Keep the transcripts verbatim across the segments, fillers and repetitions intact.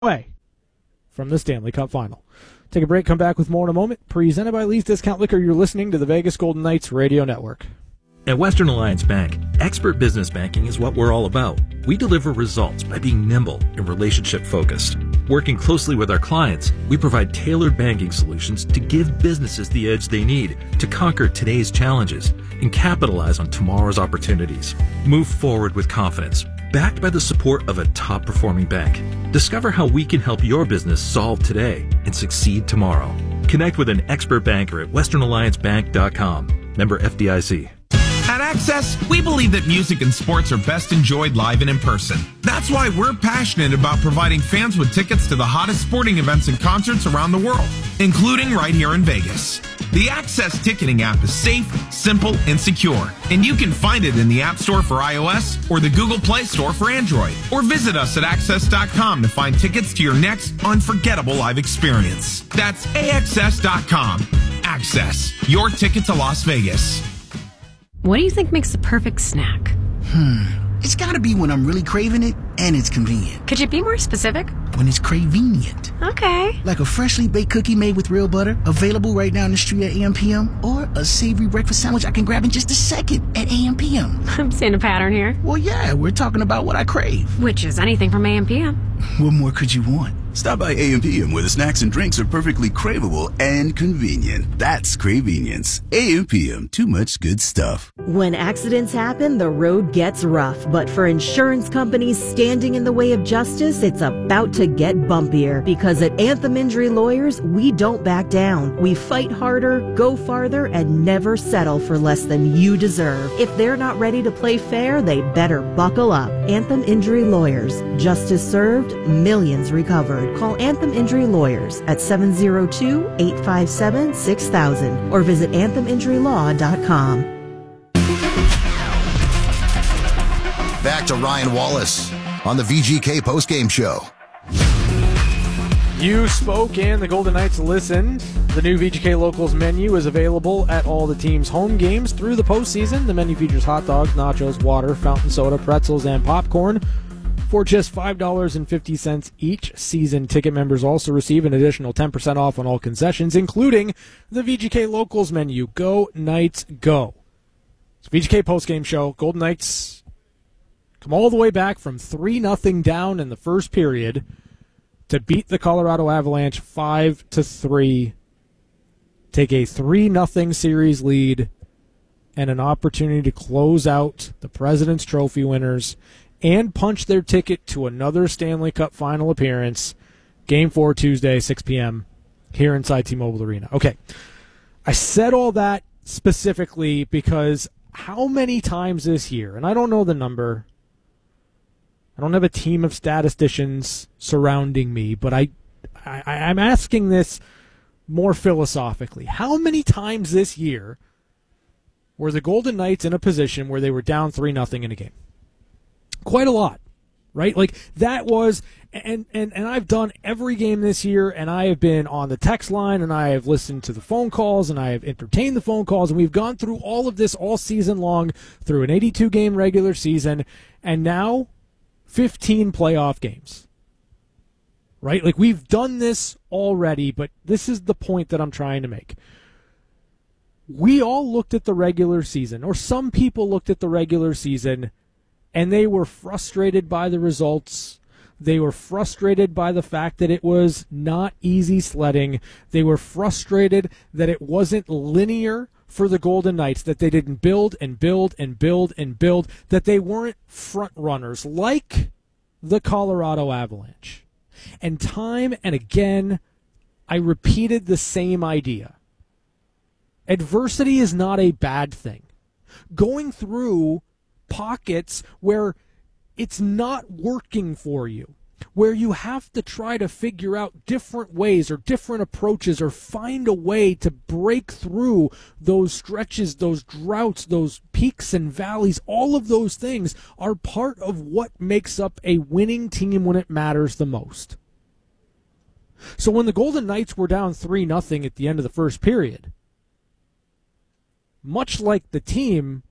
away from the Stanley Cup Final. Take a break, come back with more in a moment. Presented by Lee's Discount Liquor, you're listening to the Vegas Golden Knights Radio Network. At Western Alliance Bank, expert business banking is what we're all about. We deliver results by being nimble and relationship-focused. Working closely with our clients, we provide tailored banking solutions to give businesses the edge they need to conquer today's challenges and capitalize on tomorrow's opportunities. Move forward with confidence, backed by the support of a top-performing bank. Discover how we can help your business solve today and succeed tomorrow. Connect with an expert banker at western alliance bank dot com. Member F D I C. At Access, we believe that music and sports are best enjoyed live and in person. That's why we're passionate about providing fans with tickets to the hottest sporting events and concerts around the world, including right here in Vegas. The Access ticketing app is safe, simple, and secure, and you can find it in the App Store for iOS or the Google Play Store for Android. Or visit us at access dot com to find tickets to your next unforgettable live experience. That's A X S dot com. Access, your ticket to Las Vegas. What do you think makes the perfect snack? Hmm. It's gotta be when I'm really craving it and it's convenient. Could you be more specific? When it's cravenient. Okay. Like a freshly baked cookie made with real butter, available right down the street at A M P M, or a savory breakfast sandwich I can grab in just a second at A M P M. I'm seeing a pattern here. Well, yeah, we're talking about what I crave. Which is anything from A M P M. What more could you want? Stop by A M P M where the snacks and drinks are perfectly craveable and convenient. That's Cravenience. A M P M, too much good stuff. When accidents happen, the road gets rough. But for insurance companies standing in the way of justice, it's about to get bumpier. Because at Anthem Injury Lawyers, we don't back down. We fight harder, go farther, and never settle for less than you deserve. If they're not ready to play fair, they better buckle up. Anthem Injury Lawyers. Justice served, millions recovered. Call Anthem Injury Lawyers at seven oh two, eight five seven, six thousand or visit anthem injury law dot com. Back to Ryan Wallace on the V G K postgame show. You spoke and the Golden Knights listened. The new V G K Locals menu is available at all the team's home games through the postseason. The menu features hot dogs, nachos, water, fountain soda, pretzels, and popcorn for just five dollars and fifty cents each. Season ticket members also receive an additional ten percent off on all concessions, including the V G K Locals menu. Go Knights, go. It's V G K postgame show. Golden Knights come all the way back from three nothing down in the first period to beat the Colorado Avalanche five to three, take a three nothing series lead, and an opportunity to close out the President's Trophy winners and punch their ticket to another Stanley Cup final appearance. Game four Tuesday, six p.m. here inside T-Mobile Arena. Okay, I said all that specifically because how many times this year, and I don't know the number, I don't have a team of statisticians surrounding me, but I, I I'm asking this more philosophically. How many times this year were the Golden Knights in a position where they were down three nothing in a game? Quite a lot, right? Like that was, and, and, and I've done every game this year, and I have been on the text line, and I have listened to the phone calls, and I have entertained the phone calls, and we've gone through all of this all season long through an eighty-two game regular season, and now fifteen playoff games, right? Like we've done this already, but this is the point that I'm trying to make. We all looked at the regular season, or some people looked at the regular season, and they were frustrated by the results. They were frustrated by the fact that it was not easy sledding. They were frustrated that it wasn't linear for the Golden Knights, that they didn't build and build and build and build, that they weren't front runners like the Colorado Avalanche. And time and again, I repeated the same idea. Adversity is not a bad thing. Going through pockets where it's not working for you, where you have to try to figure out different ways or different approaches or find a way to break through those stretches, those droughts, those peaks and valleys. All of those things are part of what makes up a winning team when it matters the most. So when the Golden Knights were down three nothing at the end of the first period, much like the team,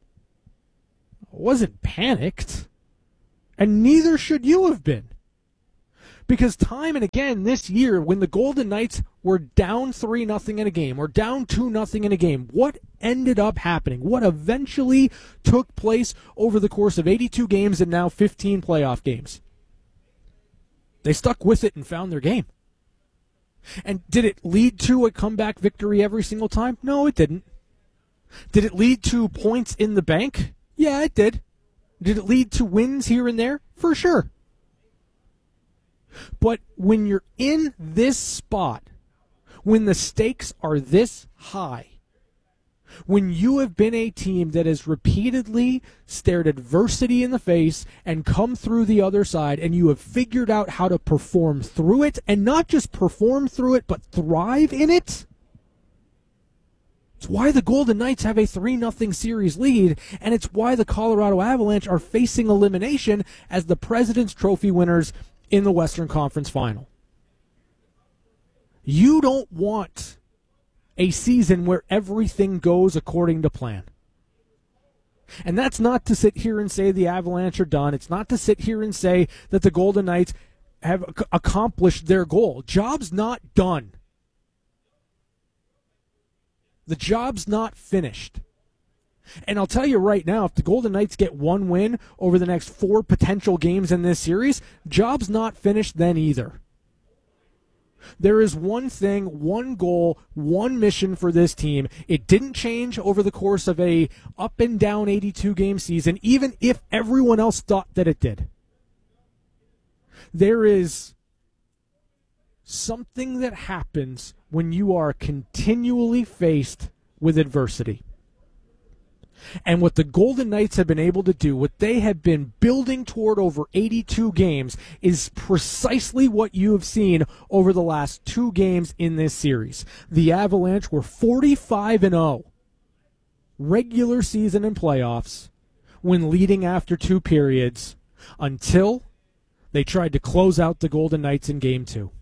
wasn't panicked, and neither should you have been. Because time and again this year, when the Golden Knights were down three nothing in a game or down two nothing in a game, what ended up happening? What eventually took place over the course of eighty-two games and now fifteen playoff games? They stuck with it and found their game. And did it lead to a comeback victory every single time? No, it didn't. Did it lead to points in the bank? Yeah, it did. Did it lead to wins here and there? For sure. But when you're in this spot, when the stakes are this high, when you have been a team that has repeatedly stared adversity in the face and come through the other side, and you have figured out how to perform through it, and not just perform through it, but thrive in it, it's why the Golden Knights have a three nothing series lead, and it's why the Colorado Avalanche are facing elimination as the President's Trophy winners in the Western Conference Final. You don't want a season where everything goes according to plan. And that's not to sit here and say the Avalanche are done. It's not to sit here and say that the Golden Knights have ac- accomplished their goal. Job's not done. The job's not finished. And I'll tell you right now, if the Golden Knights get one win over the next four potential games in this series, job's not finished then either. There is one thing, one goal, one mission for this team. It didn't change over the course of a up and down eighty-two game season, even if everyone else thought that it did. There is something that happens when you are continually faced with adversity. And what the Golden Knights have been able to do, what they have been building toward over eighty-two games, is precisely what you have seen over the last two games in this series. The Avalanche were forty-five and oh, regular season and playoffs, when leading after two periods, until they tried to close out the Golden Knights in Game two.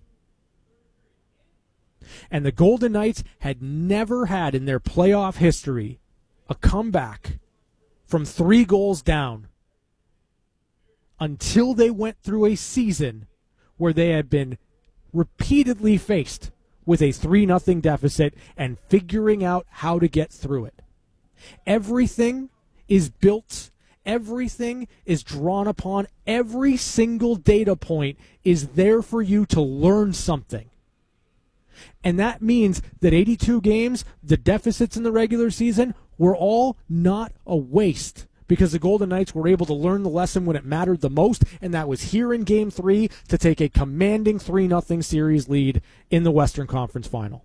And the Golden Knights had never had in their playoff history a comeback from three goals down until they went through a season where they had been repeatedly faced with a three nothing deficit and figuring out how to get through it. Everything is built, everything is drawn upon, every single data point is there for you to learn something. And that means that eighty-two games, the deficits in the regular season, were all not a waste, because the Golden Knights were able to learn the lesson when it mattered the most, and that was here in Game three to take a commanding three nothing series lead in the Western Conference Final.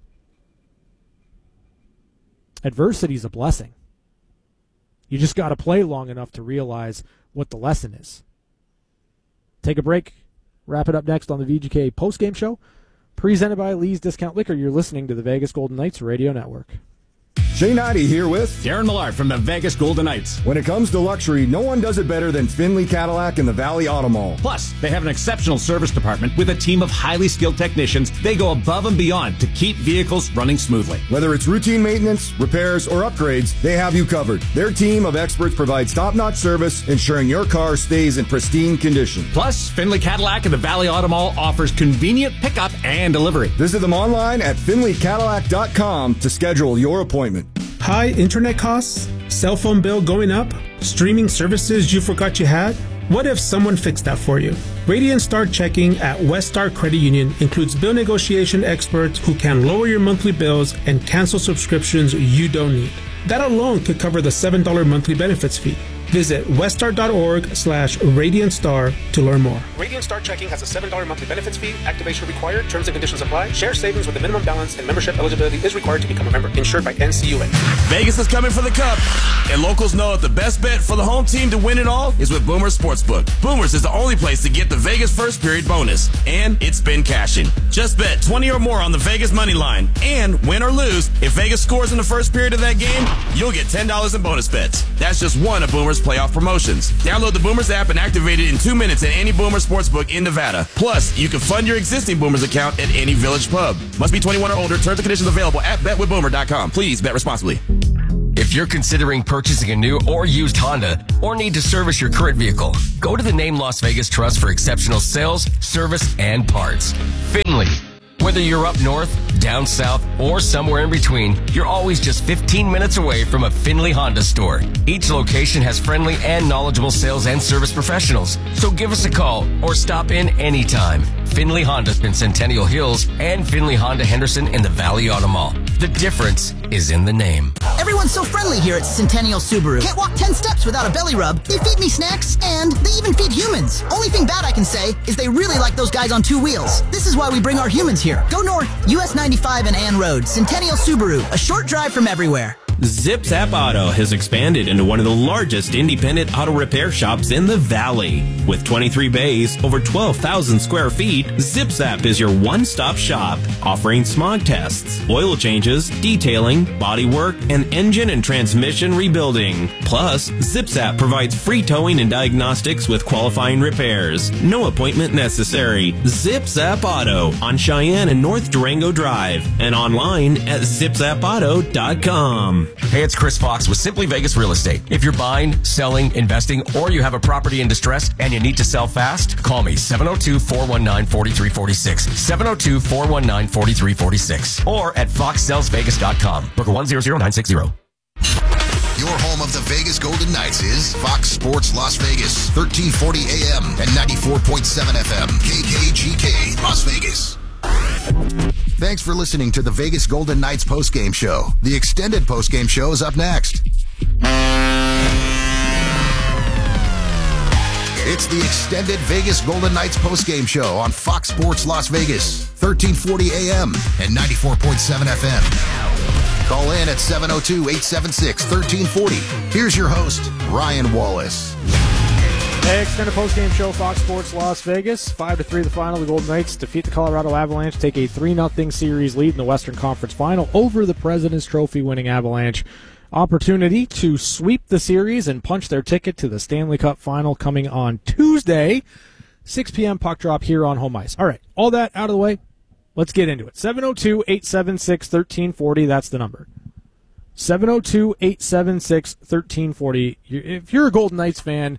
Adversity is a blessing. You just got to play long enough to realize what the lesson is. Take a break. Wrap it up next on the V G K postgame show, presented by Lee's Discount Liquor. You're listening to the Vegas Golden Knights Radio Network. Jay Noddy here with Darren Millard from the Vegas Golden Knights. When it comes to luxury, no one does it better than Finley Cadillac and the Valley Auto Mall. Plus, they have an exceptional service department with a team of highly skilled technicians. They go above and beyond to keep vehicles running smoothly. Whether it's routine maintenance, repairs, or upgrades, they have you covered. Their team of experts provides top-notch service, ensuring your car stays in pristine condition. Plus, Finley Cadillac and the Valley Auto Mall offers convenient pickup and delivery. Visit them online at finley cadillac dot com to schedule your appointment. High internet costs? Cell phone bill going up? Streaming services you forgot you had? What if someone fixed that for you? Radiant Star Checking at West Star Credit Union includes bill negotiation experts who can lower your monthly bills and cancel subscriptions you don't need. That alone could cover the seven dollars monthly benefits fee. Visit weststar.org slash Radiant Star to learn more. Radiant Star Checking has a seven dollars monthly benefits fee. Activation required. Terms and conditions apply. Share savings with a minimum balance and membership eligibility is required to become a member. Insured by N C U A. Vegas is coming for the Cup, and locals know that the best bet for the home team to win it all is with Boomers Sportsbook. Boomers is the only place to get the Vegas first period bonus, and it's been cashing. Just bet twenty or more on the Vegas money line, and win or lose, if Vegas scores in the first period of that game, you'll get ten dollars in bonus bets. That's just one of Boomers' playoff promotions. Download the Boomers app and activate it in two minutes at any Boomers Sportsbook in Nevada. Plus, you can fund your existing Boomers account at any Village pub. Must be twenty-one or older. Terms and conditions available at bet with boomer dot com. Please bet responsibly. If you're considering purchasing a new or used Honda or need to service your current vehicle, go to the Name Las Vegas Trust for exceptional sales, service, and parts. Finley. Whether you're up north, down south, or somewhere in between, you're always just fifteen minutes away from a Finley Honda store. Each location has friendly and knowledgeable sales and service professionals. So give us a call or stop in anytime. Finley Honda in Centennial Hills and Finley Honda Henderson in the Valley Auto Mall. The difference is in the name. Everyone's so friendly here at Centennial Subaru. Can't walk ten steps without a belly rub. They feed me snacks, and they even feed humans. Only thing bad I can say is they really like those guys on two wheels. This is why we bring our humans here. Go north, U S ninety-five and Ann Road, Centennial Subaru, a short drive from everywhere. Zip Zap Auto has expanded into one of the largest independent auto repair shops in the Valley. With twenty-three bays, over twelve thousand square feet, Zip Zap is your one-stop shop, offering smog tests, oil changes, detailing, body work, and engine and transmission rebuilding. Plus, Zip Zap provides free towing and diagnostics with qualifying repairs. No appointment necessary. Zip Zap Auto on Cheyenne and North Durango Drive and online at zip zap auto dot com. Hey, it's Chris Fox with Simply Vegas Real Estate. If you're buying, selling, investing, or you have a property in distress and you need to sell fast, call me seven oh two, four one nine, four three four six, seven oh two, four one nine, four three four six, or at fox sells vegas dot com. Broker one zero zero nine six zero. Your home of the Vegas Golden Knights is Fox Sports Las Vegas, thirteen forty A M and ninety-four point seven F M, K K G K, Las Vegas. Thanks for listening to the Vegas Golden Knights postgame show. The extended postgame show is up next. It's the extended Vegas Golden Knights postgame show on Fox Sports Las Vegas, thirteen forty A M and ninety-four point seven F M. Call in at seven oh two, eight seven six, one three four oh. Here's your host, Ryan Wallace. Hey, extended postgame show, Fox Sports Las Vegas. five to three the final. The Golden Knights defeat the Colorado Avalanche, take a three nothing series lead in the Western Conference Final over the President's Trophy winning Avalanche. Opportunity to sweep the series and punch their ticket to the Stanley Cup Final coming on Tuesday, six p.m. puck drop here on home ice. All right, all that out of the way. Let's get into it. seven oh two, eight seven six, one three four oh, that's the number. seven oh two, eight seven six, one three four oh. If you're a Golden Knights fan,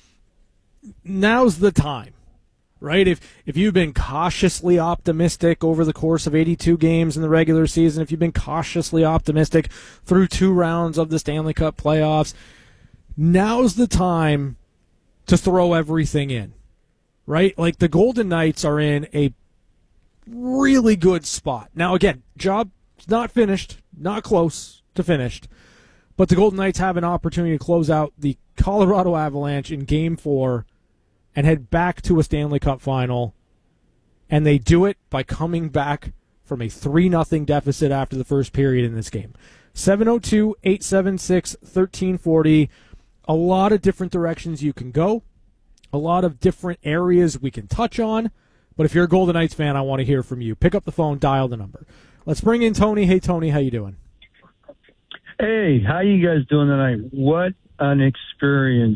now's the time, right? If if you've been cautiously optimistic over the course of eighty-two games in the regular season, if you've been cautiously optimistic through two rounds of the Stanley Cup playoffs, now's the time to throw everything in, right? Like, the Golden Knights are in a really good spot. Now, again, job's not finished, not close to finished, but the Golden Knights have an opportunity to close out the Colorado Avalanche in Game four and head back to a Stanley Cup Final, and they do it by coming back from a three nothing deficit after the first period in this game. seven oh two, eight seven six, one three four oh. A lot of different directions you can go, a lot of different areas we can touch on, but if you're a Golden Knights fan, I want to hear from you. Pick up the phone, dial the number. Let's bring in Tony. Hey, Tony, how you doing? Hey, how you guys doing tonight? What an experience.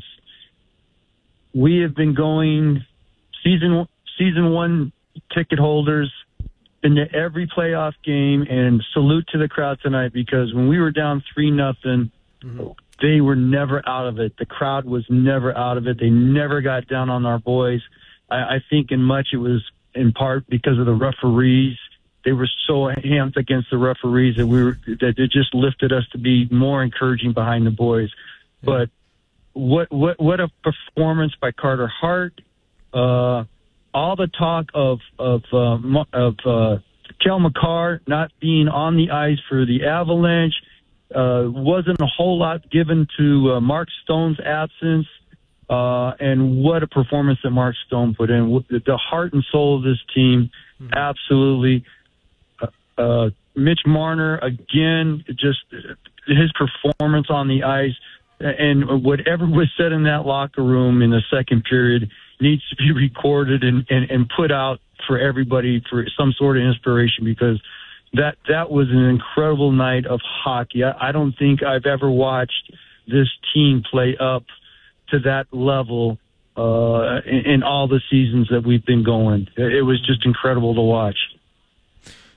We have been going season season one ticket holders, been to every playoff game, and salute to the crowd tonight, because when we were down three nothing, mm-hmm. they were never out of it. The crowd was never out of it. They never got down on our boys. I, I think in much it was in part because of the referees. They were so amped against the referees that we were that it just lifted us to be more encouraging behind the boys. Yeah. But what what what a performance by Carter Hart! Uh, all the talk of of uh, of uh, Kel McCarr not being on the ice for the Avalanche uh, wasn't a whole lot given to uh, Mark Stone's absence. Uh, and what a performance that Mark Stone put in. The heart and soul of this team, mm-hmm. absolutely. Uh, uh, Mitch Marner, again, just his performance on the ice, and whatever was said in that locker room in the second period needs to be recorded and, and, and put out for everybody for some sort of inspiration, because that, that was an incredible night of hockey. I, I don't think I've ever watched this team play up to that level uh, in, in all the seasons that we've been going. It was just incredible to watch.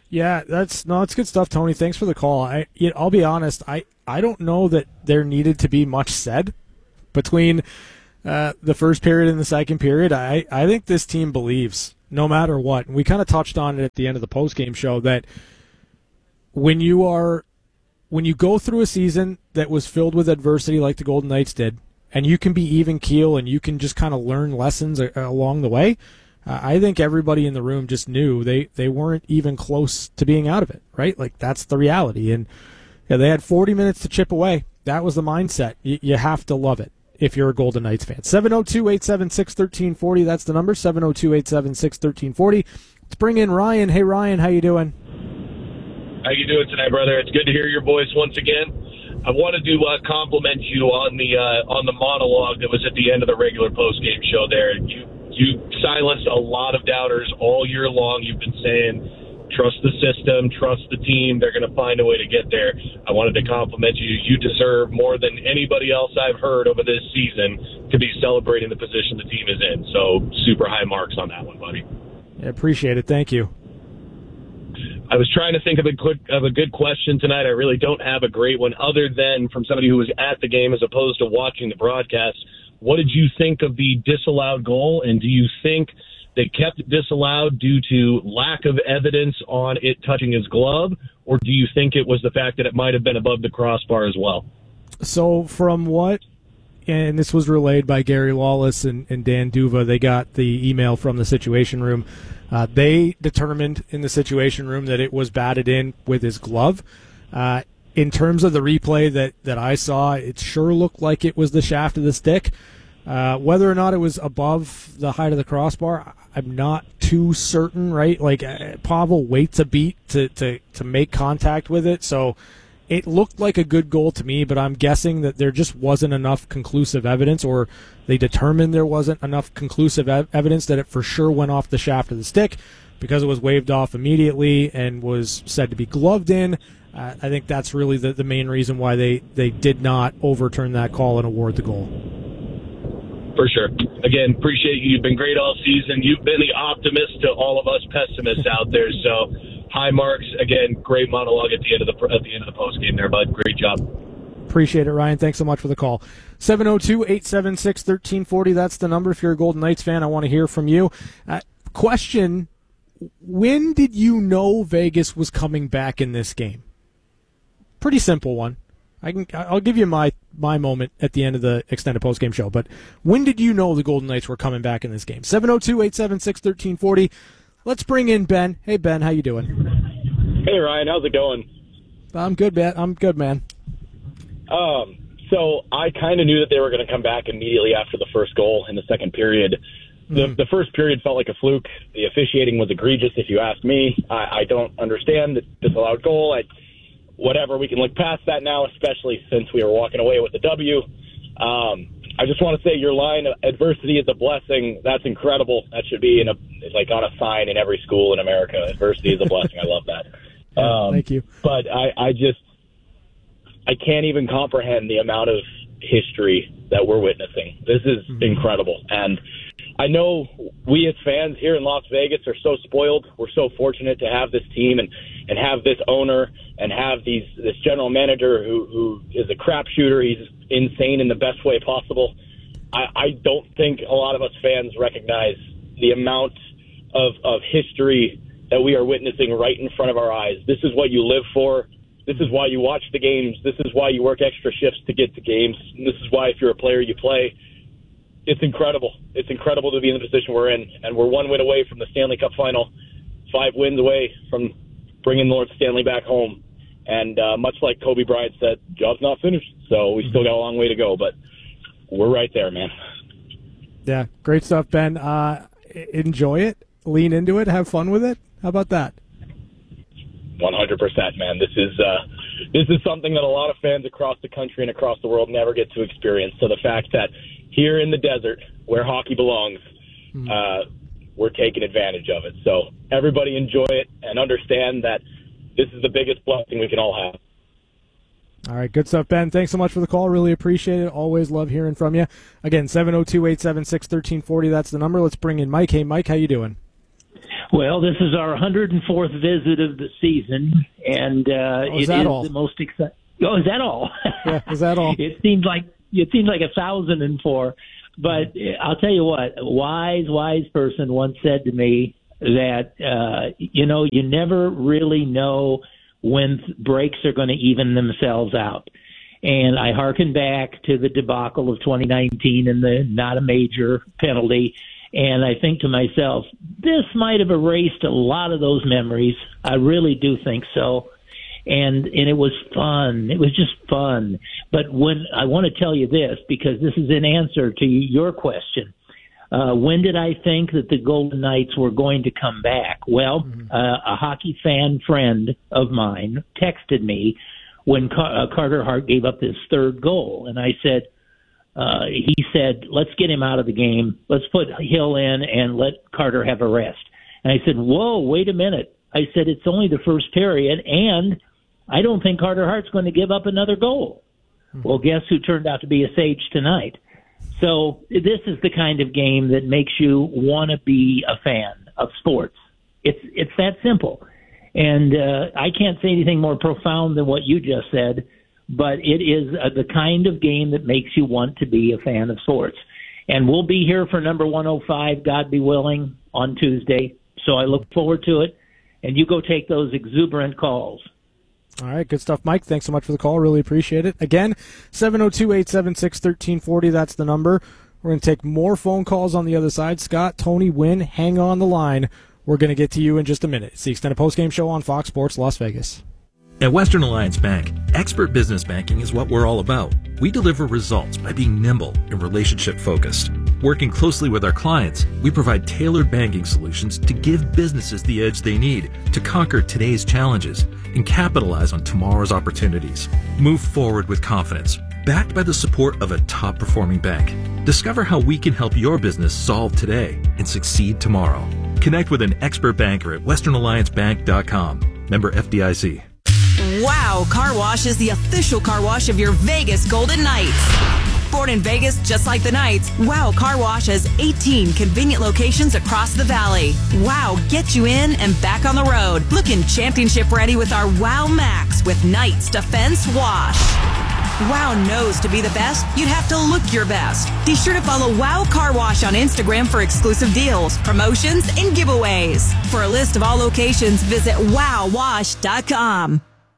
Yeah, that's no, that's good stuff, Tony. Thanks for the call. I, you know, I'll be honest. I, I don't know that there needed to be much said between uh, the first period and the second period. I, I think this team believes, no matter what. And we kind of touched on it at the end of the post-game show, that when you are, when you go through a season that was filled with adversity like the Golden Knights did, and you can be even keel and you can just kind of learn lessons a, along the way. Uh, I think everybody in the room just knew they, they weren't even close to being out of it, right? Like, that's the reality. And yeah, they had forty minutes to chip away. That was the mindset. Y- you have to love it if you're a Golden Knights fan. seven oh two, eight seven six, one three four oh, that's the number, seven oh two, eight seven six, one three four oh. Let's bring in Ryan. Hey, Ryan, how you doing? How you doing tonight, brother? It's good to hear your voice once again. I wanted to uh, compliment you on the uh, on the monologue that was at the end of the regular post-game show there. You You silenced a lot of doubters all year long. You've been saying, trust the system, trust the team. They're going to find a way to get there. I wanted to compliment you. You deserve more than anybody else I've heard over this season to be celebrating the position the team is in. So super high marks on that one, buddy. I appreciate it. Thank you. I was trying to think of a quick of a good question tonight. I really don't have a great one other than from somebody who was at the game as opposed to watching the broadcast. What did you think of the disallowed goal, and do you think they kept it disallowed due to lack of evidence on it touching his glove, or do you think it was the fact that it might have been above the crossbar as well? So from what, and this was relayed by Gary Lawless and, and Dan Duva, they got the email from the Situation Room. Uh, they determined in the Situation Room that it was batted in with his glove. Uh, in terms of the replay that, that I saw, it sure looked like it was the shaft of the stick. Uh, whether or not it was above the height of the crossbar, I'm not too certain, right? Like, uh, Pavel waits a beat to, to, to make contact with it, so it looked like a good goal to me, but I'm guessing that there just wasn't enough conclusive evidence, or they determined there wasn't enough conclusive ev- evidence that it for sure went off the shaft of the stick because it was waved off immediately and was said to be gloved in. Uh, I think that's really the, the main reason why they, they did not overturn that call and award the goal. For sure. Again, appreciate you. You've been great all season. You've been the optimist to all of us pessimists out there. So high marks. Again, great monologue at the end of the at the end of the post game there, bud. Great job. Appreciate it, Ryan. Thanks so much for the call. seven oh two, eight seven six, one three four oh. That's the number. If you're a Golden Knights fan, I want to hear from you. Uh, question: when did you know Vegas was coming back in this game? Pretty simple one. I can. I'll give you my, my moment at the end of the extended postgame show. But when did you know the Golden Knights were coming back in this game? seven oh two, eight seven six, one three four oh. Let's bring in Ben. Hey, Ben, how you doing? Hey, Ryan. How's it going? I'm good, man. I'm good, man. Um, so I kind of knew that they were going to come back immediately after the first goal in the second period. The, mm. the first period felt like a fluke. The officiating was egregious, if you ask me. I, I don't understand the disallowed goal. I Whatever, we can look past that now, especially since we were walking away with the W. Um, I just want to say your line, adversity is a blessing. That's incredible. That should be in a like on a sign in every school in America. Adversity is a blessing. I love that. Um, Thank you. But I, I just, I can't even comprehend the amount of history that we're witnessing. This is mm-hmm. incredible. And I know we as fans here in Las Vegas are so spoiled. We're so fortunate to have this team and, and have this owner and have these this general manager who, who is a crapshooter. He's insane in the best way possible. I, I don't think a lot of us fans recognize the amount of, of history that we are witnessing right in front of our eyes. This is what you live for. This is why you watch the games. This is why you work extra shifts to get to games. This is why if you're a player, you play. It's incredible. It's incredible to be in the position we're in, and we're one win away from the Stanley Cup final, five wins away from bringing Lord Stanley back home. And uh, much like Kobe Bryant said, job's not finished, so we still got a long way to go, but we're right there, man. Yeah, great stuff, Ben. Uh, enjoy it, lean into it, have fun with it. How about that? one hundred percent, man. This is uh, this is something that a lot of fans across the country and across the world never get to experience. So the fact that here in the desert, where hockey belongs, mm. uh, we're taking advantage of it. So everybody enjoy it and understand that this is the biggest blessing we can all have. All right, good stuff, Ben. Thanks so much for the call. Really appreciate it. Always love hearing from you. Again, seven oh two, eight seven six, one three four oh, that's the number. Let's bring in Mike. Hey, Mike, how you doing? Well, this is our one hundred fourth visit of the season, and uh, oh, is it that is all? the most exciting. Oh, is that all? Yeah, is that all? It seems like it seems like a thousand and four, but I'll tell you what. A wise, wise person once said to me that uh, you know you never really know when breaks are going to even themselves out. And I hearken back to the debacle of twenty nineteen and the not a major penalty. And I think to myself, this might have erased a lot of those memories. I really do think so. And and it was fun. It was just fun. But when I want to tell you this, because this is an answer to your question. Uh, when did I think that the Golden Knights were going to come back? Well, mm-hmm. uh, a hockey fan friend of mine texted me when Car- uh, Carter Hart gave up his third goal. And I said, uh, he said, let's get him out of the game. Let's put Hill in and let Carter have a rest. And I said, whoa, wait a minute. I said, it's only the first period, and I don't think Carter Hart's going to give up another goal. Mm-hmm. Well, guess who turned out to be a Sage tonight? So this is the kind of game that makes you want to be a fan of sports. It's it's that simple. And uh, I can't say anything more profound than what you just said, but it is uh, the kind of game that makes you want to be a fan of sports. And we'll be here for number one oh five, God be willing, on Tuesday. So I look forward to it. And you go take those exuberant calls. All right, good stuff, Mike. Thanks so much for the call. Really appreciate it. Again, seven oh two, eight seven six, one three four oh. That's the number. We're going to take more phone calls on the other side. Scott, Tony, Wynn, hang on the line. We're going to get to you in just a minute. It's the Extended Postgame Show on Fox Sports Las Vegas. At Western Alliance Bank, expert business banking is what we're all about. We deliver results by being nimble and relationship-focused. Working closely with our clients, we provide tailored banking solutions to give businesses the edge they need to conquer today's challenges and capitalize on tomorrow's opportunities. Move forward with confidence, backed by the support of a top-performing bank. Discover how we can help your business solve today and succeed tomorrow. Connect with an expert banker at western alliance bank dot com. Member F D I C. Wow Car Wash is the official car wash of your Vegas Golden Knights. Born in Vegas just like the Knights, Wow Car Wash has eighteen convenient locations across the valley. Wow gets you in and back on the road. Looking championship ready with our Wow Max with Knights Defense Wash. Wow knows to be the best, you'd have to look your best. Be sure to follow Wow Car Wash on Instagram for exclusive deals, promotions, and giveaways. For a list of all locations, visit wow wash dot com.